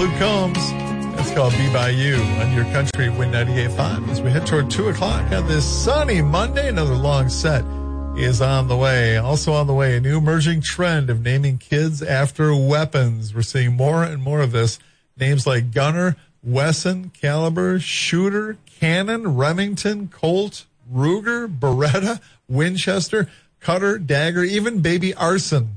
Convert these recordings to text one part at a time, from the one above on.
Luke Combs. It's called Be By You on your country Win 98.5. As we head toward 2 o'clock on this sunny Monday, another long set is on the way. Also on the way, a new emerging trend of naming kids after weapons. We're seeing more and more of this. Names like Gunner, Wesson, Caliber, Shooter, Cannon, Remington, Colt, Ruger, Beretta, Winchester, Cutter, Dagger, even Baby Arson.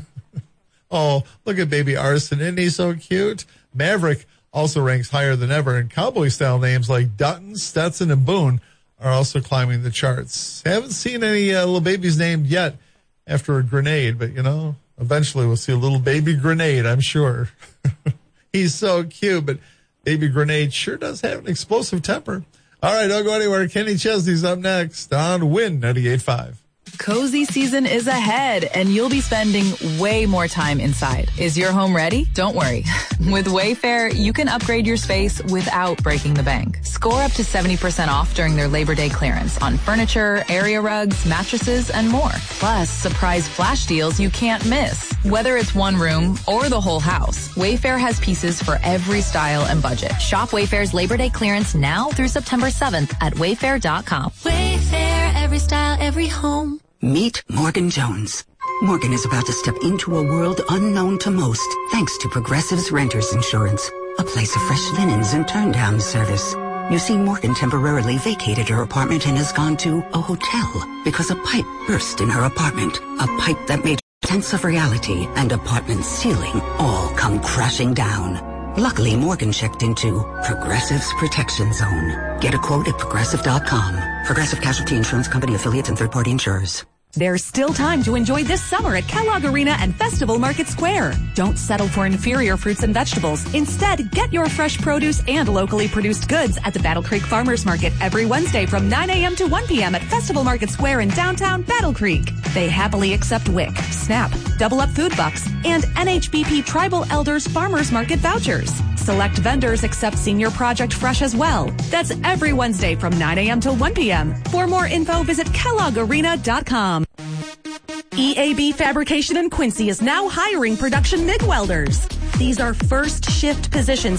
Oh, look at Baby Arson. Isn't he so cute? Maverick also ranks higher than ever, and cowboy-style names like Dutton, Stetson, and Boone are also climbing the charts. Haven't seen any little babies named yet after a grenade, but, eventually we'll see a little baby grenade, I'm sure. He's so cute, but Baby Grenade sure does have an explosive temper. All right, don't go anywhere. Kenny Chesney's up next on Win 98.5. Cozy season is ahead, and you'll be spending way more time inside. Is your home ready? Don't worry. With Wayfair, you can upgrade your space without breaking the bank. Score up to 70% off during their Labor Day clearance on furniture, area rugs, mattresses, and more. Plus, surprise flash deals you can't miss. Whether it's one room or the whole house, Wayfair has pieces for every style and budget. Shop Wayfair's Labor Day clearance now through September 7th at wayfair.com. Wayfair, every style, every home. Meet Morgan Jones. Morgan is about to step into a world unknown to most, thanks to Progressive's Renters Insurance, a place of fresh linens and turn-down service. You see, Morgan temporarily vacated her apartment and has gone to a hotel because a pipe burst in her apartment, a pipe that made her sense of reality and apartment ceiling all come crashing down. Luckily, Morgan checked into Progressive's Protection Zone. Get a quote at Progressive.com. Progressive Casualty Insurance Company affiliates and third-party insurers. There's still time to enjoy this summer at Kellogg Arena and Festival Market Square. Don't settle for inferior fruits and vegetables. Instead, get your fresh produce and locally produced goods at the Battle Creek Farmers Market every Wednesday from 9 a.m. to 1 p.m. at Festival Market Square in downtown Battle Creek. They happily accept WIC, SNAP, Double Up Food Bucks, and NHBP Tribal Elders Farmers Market vouchers. Select vendors accept Senior Project Fresh as well. That's every Wednesday from 9 a.m. till 1 p.m. For more info, visit KelloggArena.com. EAB Fabrication in Quincy is now hiring production MIG welders. These are first shift positions